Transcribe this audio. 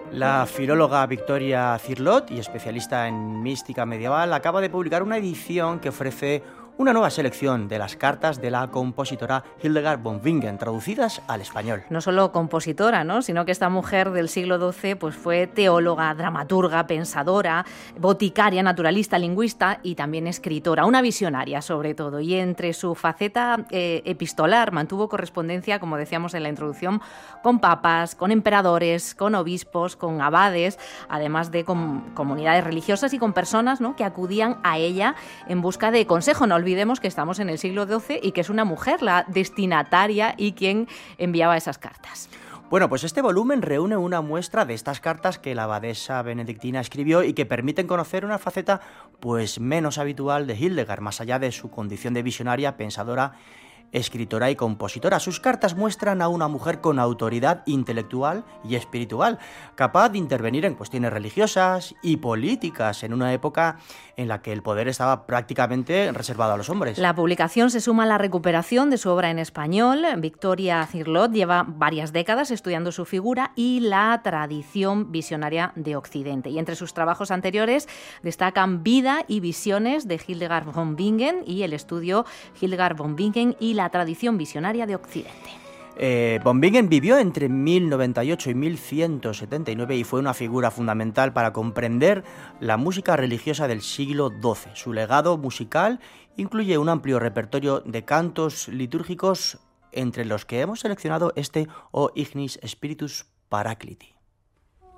La filóloga Victoria Cirlot, y especialista en mística medieval, acaba de publicar una edición que ofrece una nueva selección de las cartas de la compositora Hildegard von Bingen, traducidas al español. No solo compositora, ¿no?, sino que esta mujer del siglo XII pues fue teóloga, dramaturga, pensadora, boticaria, naturalista, lingüista y también escritora, una visionaria sobre todo. Y entre su faceta epistolar mantuvo correspondencia, como decíamos en la introducción, con papas, con emperadores, con obispos, con abades, además de con comunidades religiosas y con personas, ¿no?, que acudían a ella en busca de consejo. No olvidemos que estamos en el siglo XII y que es una mujer la destinataria y quien enviaba esas cartas. Bueno, pues este volumen reúne una muestra de estas cartas que la abadesa benedictina escribió y que permiten conocer una faceta pues menos habitual de Hildegard, más allá de su condición de visionaria, pensadora, escritora y compositora. Sus cartas muestran a una mujer con autoridad intelectual y espiritual, capaz de intervenir en cuestiones religiosas y políticas en una época en la que el poder estaba prácticamente reservado a los hombres. La publicación se suma a la recuperación de su obra en español. Victoria Cirlot lleva varias décadas estudiando su figura y la tradición visionaria de Occidente. Y entre sus trabajos anteriores destacan Vida y visiones de Hildegard von Bingen y el estudio Hildegard von Bingen y la tradición visionaria de Occidente. Von Bingen vivió entre 1098 y 1179 y fue una figura fundamental para comprender la música religiosa del siglo XII. Su legado musical incluye un amplio repertorio de cantos litúrgicos, entre los que hemos seleccionado este O Ignis Spiritus Paracliti.